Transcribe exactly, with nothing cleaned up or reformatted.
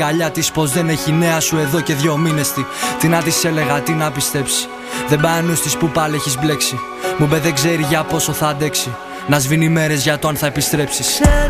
καλιά της πως δεν έχει νέα σου εδώ και δυο μήνες. Τι, τι να της έλεγα, τι να πιστέψει. Δεν πάει νους της που πάλι έχεις μπλέξει. Μου μπε δεν ξέρει για πόσο θα αντέξει. Να σβήνει μέρες για το αν θα επιστρέψεις.